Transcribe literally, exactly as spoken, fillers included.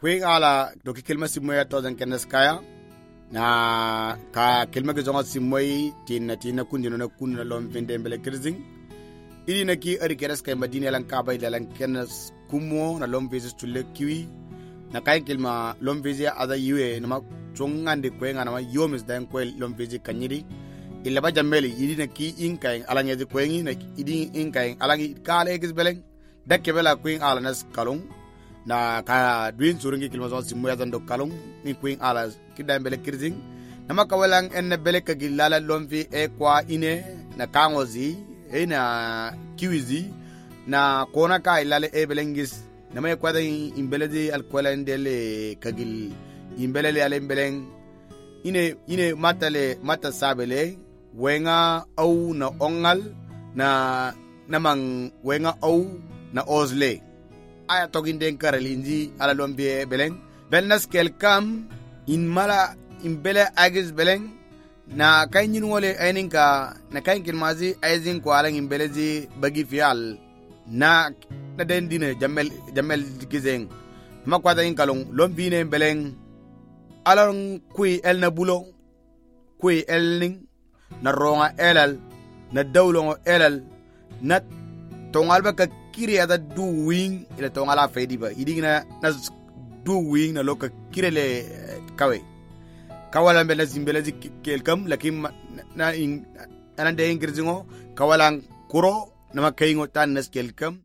kuin ala do kilma simoya to dan kenas kaya na ka kilma ke zonga simoy tin tin kundino na kunna lom vende mbele kirzing ili na ki ari kenas kay madina lan ka bay lan kenas kumo na lom vizis tulle kiwi na kay kilma lom vizia ada yue na ma chongande kwenga na ma yomis dan kwel lom vizi kanyiri illa ba jameli ili na ki inkay alanya di kwengi na idi inkay alangi kale egis beleng dakke bela kuin ala nas kalung na ka duin surungi kilma zon simoya dan do kalung ni kuin ala kidam bele kirzing na makawalang en bele kagilala lomvi e kwa ine na kangozi e na kiwizi na kona ka ilale e belengis na may kwada imbele di alkola ndele kagil imbele le ale beleng ine ine matale mata sabele wenga au na ongal na namang wenga au na ozle aya togin den karalinji ala lombe beleng belnas kelkam in mala imbele agis beleng na kainin wole aininka na kain kilmazi aizin ko alang imbele ji bagi fial na na den dine jamel jamel gizeng makwada in kalong lombine beleng alang kui el na bulo kui elning na ronga elal na dawlongo elal na tongal ba ka kiri ada du wing ila tongala fedi ba idingna na du wing na loka kirele kawe kawala mbele zimbele zi kelkam lakim na in anande ingrizingo kawalang kuro na makaingo tan nas kelkam